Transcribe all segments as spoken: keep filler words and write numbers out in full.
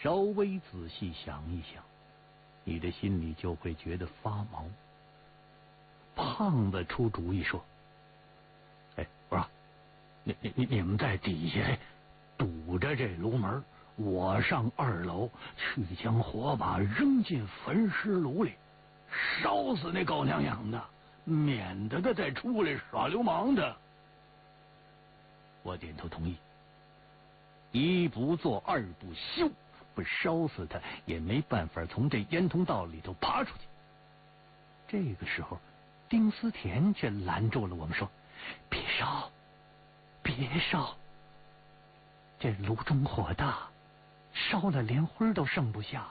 稍微仔细想一想，你的心里就会觉得发毛。胖子出主意说：“哎，我说，你你你你们在底下堵着这炉门，我上二楼去将火把扔进焚尸炉里，烧死那狗娘养的，免得他再出来耍流氓的。”我点头同意。一不做二不休，不烧死他也没办法从这烟囱道里头爬出去。这个时候，丁思甜却拦住了我们，说：“别烧，别烧，这炉中火大，烧了连灰都剩不下。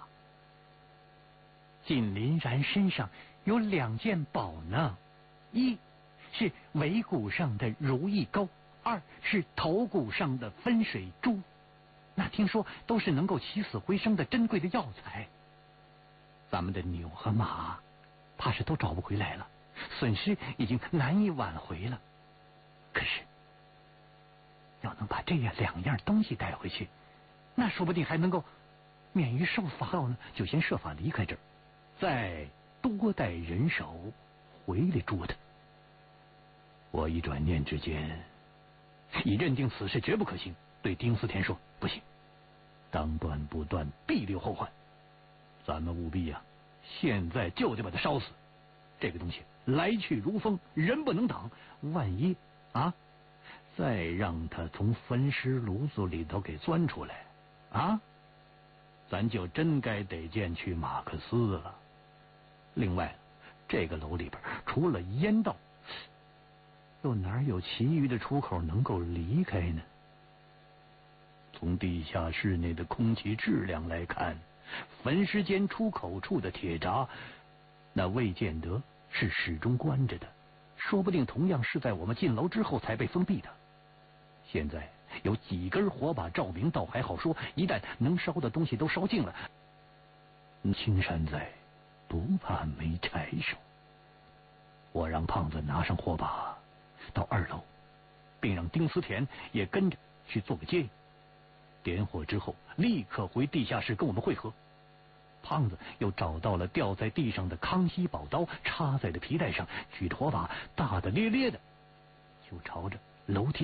靳林然身上有两件宝呢，一是尾骨上的如意钩，二是头骨上的分水珠，那听说都是能够起死回生的珍贵的药材。咱们的牛和马怕是都找不回来了，损失已经难以挽回了。可是要能把这样两样东西带回去，那说不定还能够免于受罚呢。就先设法离开这儿，再多带人手回来捉他。”我一转念之间，已认定此事绝不可行，对丁思甜说：“不行，当断不断，必留后患。咱们务必呀、啊，现在就得把它烧死。这个东西来去如风，人不能挡。万一啊，再让他从焚尸炉子里头给钻出来啊，咱就真该得见去马克思了。另外，这个楼里边除了烟道，又哪有其余的出口能够离开呢？从地下室内的空气质量来看，焚尸间出口处的铁闸，那未见得是始终关着的，说不定同样是在我们进楼之后才被封闭的。现在有几根火把照明倒还好说，一旦能烧的东西都烧尽了，青山在，不怕没柴烧。我让胖子拿上火把到二楼，并让丁思甜也跟着去做个接应。点火之后，立刻回地下室跟我们会合。胖子又找到了掉在地上的康熙宝刀，插在了皮带上，举着火把大大咧咧的就朝着楼梯